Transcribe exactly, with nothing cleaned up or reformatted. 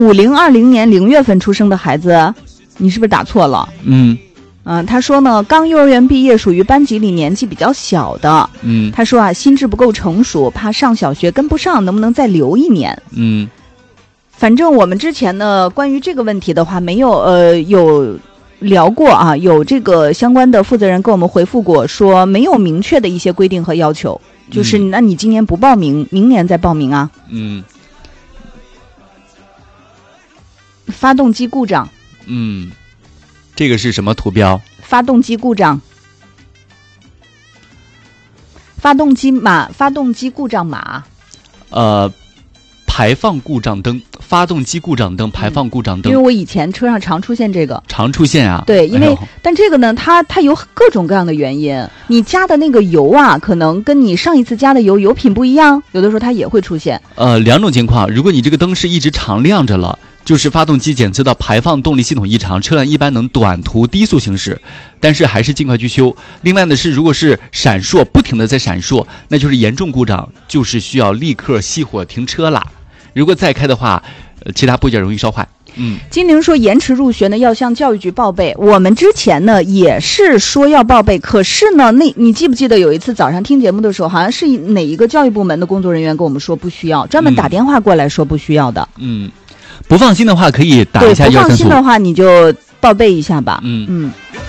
五零二零年零月份出生的孩子，你是不是打错了？ 嗯。 嗯、呃，他说呢，刚幼儿园毕业，属于班级里年纪比较小的。 嗯， 他说啊，心智不够成熟，怕上小学跟不上，能不能再留一年？ 嗯， 反正我们之前呢，关于这个问题的话，没有呃有聊过啊，有这个相关的负责人给我们回复过，说没有明确的一些规定和要求，就是、嗯、那你今年不报名，明年再报名啊。 嗯， 发动机故障。 嗯。这个是什么图标？ 发动机故障，发动机码，发动机故障码。 呃，排放故障灯，发动机故障灯，排放故障灯。 因为我以前车上常出现这个， 常出现啊。 对，因为、 哎、 但这个呢，它它有各种各样的原因。你加的那个油啊，可能跟你上一次加的油油品不一样，有的时候它也会出现。 呃，两种情况，如果你这个灯是一直常亮着了。就是发动机检测到排放动力系统异常，车辆一般能短途低速行驶，但是还是尽快去修。另外呢是，如果是闪烁不停的在闪烁，那就是严重故障，就是需要立刻熄火停车啦。如果再开的话，呃，其他部件容易烧坏。嗯， 金玲说延迟入学呢要向教育局报备，我们之前呢也是说要报备，可是呢，那你记不记得有一次早上听节目的时候，好像是哪一个教育部门的工作人员跟我们说不需要，专门打电话过来说不需要的。 嗯。不放心的话，可以打一下幺三四五。 对，不放心的话，你就报备一下吧。 嗯嗯。